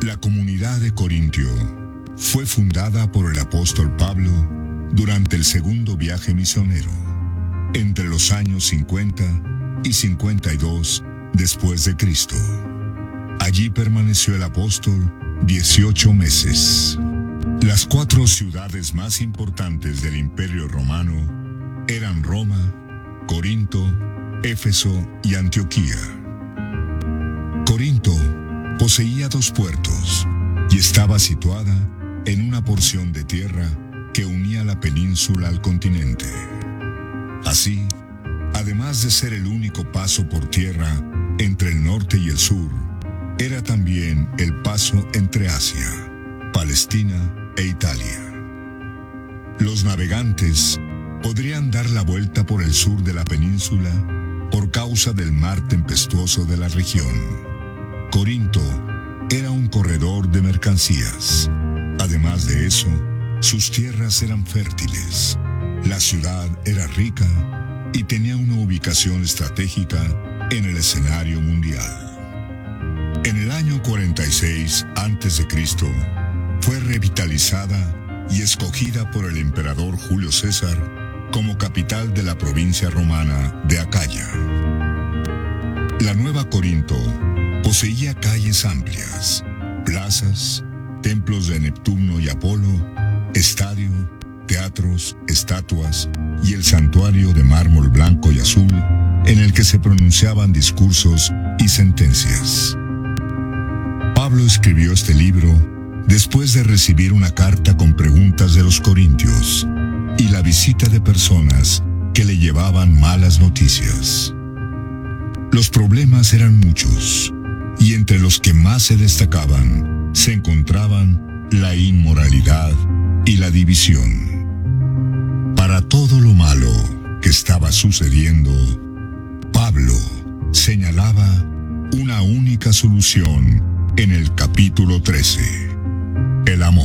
La comunidad de Corintio fue fundada por el apóstol Pablo durante el segundo viaje misionero, entre los años 50 y 52 después de Cristo. Allí permaneció el apóstol 18 meses. Las 4 ciudades más importantes del Imperio Romano eran Roma, Corinto, Éfeso y Antioquía. Corinto poseía 2 puertos y estaba situada en una porción de tierra que unía la península al continente. Así, además de ser el único paso por tierra entre el norte y el sur, era también el paso entre Asia, Palestina e Italia. Los navegantes podrían dar la vuelta por el sur de la península por causa del mar tempestuoso de la región. Corinto era un corredor de mercancías. Además de eso, sus tierras eran fértiles. La ciudad era rica y tenía una ubicación estratégica en el escenario mundial. En el año 46 a.C., fue revitalizada y escogida por el emperador Julio César como capital de la provincia romana de Acaya. La Nueva Corinto poseía calles amplias, plazas, templos de Neptuno y Apolo, estadio, teatros, estatuas y el santuario de mármol blanco y azul en el que se pronunciaban discursos y sentencias. Pablo escribió este libro después de recibir una carta con preguntas de los corintios y la visita de personas que le llevaban malas noticias. Los problemas eran muchos, y entre los que más se destacaban se encontraban la inmoralidad y la división. Para todo lo malo que estaba sucediendo, Pablo señalaba una única solución en el capítulo 13: el amor.